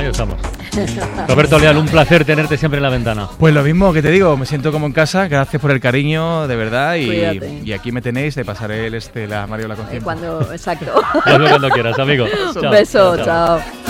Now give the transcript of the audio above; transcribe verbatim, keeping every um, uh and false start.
ahí estamos. Roberto Leal, un placer tenerte siempre en La Ventana. Pues lo mismo que te digo, me siento como en casa, gracias por el cariño, de verdad, y, y aquí me tenéis, te pasaré el este, la Mario la conciencia. Cuando, exacto. Hazlo cuando quieras, amigo. Un beso, chao. chao.